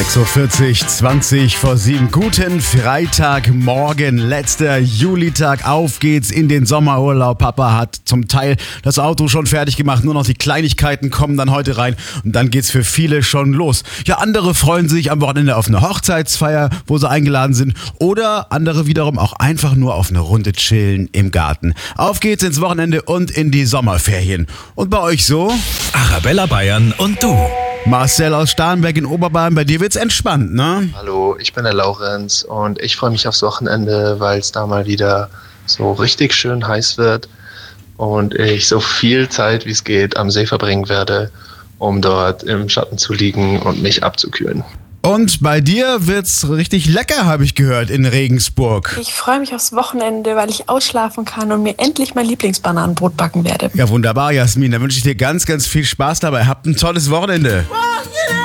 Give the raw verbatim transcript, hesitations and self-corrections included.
sechs Uhr vierzig, zwanzig vor sieben. Guten Freitagmorgen, letzter Julitag. Auf geht's in den Sommerurlaub. Papa hat zum Teil das Auto schon fertig gemacht. Nur noch die Kleinigkeiten kommen dann heute rein. Und dann geht's für viele schon los. Ja, andere freuen sich am Wochenende auf eine Hochzeitsfeier, wo sie eingeladen sind. Oder andere wiederum auch einfach nur auf eine Runde chillen im Garten. Auf geht's ins Wochenende und in die Sommerferien. Und bei euch so? Arabella Bayern und du. Marcel aus Starnberg in Oberbayern, bei dir wird's entspannt, ne? Hallo, ich bin der Laurenz und ich freue mich aufs Wochenende, weil es da mal wieder so richtig schön heiß wird und ich so viel Zeit wie es geht am See verbringen werde, um dort im Schatten zu liegen und mich abzukühlen. Und bei dir wird's richtig lecker, habe ich gehört, in Regensburg. Ich freue mich aufs Wochenende, weil ich ausschlafen kann und mir endlich mein Lieblingsbananenbrot backen werde. Ja, wunderbar, Jasmin. Da wünsche ich dir ganz, ganz viel Spaß dabei. Habt ein tolles Wochenende.